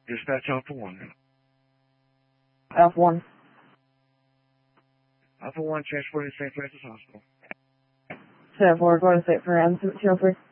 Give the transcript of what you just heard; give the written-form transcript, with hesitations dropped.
Dispatch Alpha 1. Alpha 1. Alpha 1, transported to St. Francis Hospital. 7-4, going to St. Francis, feel free.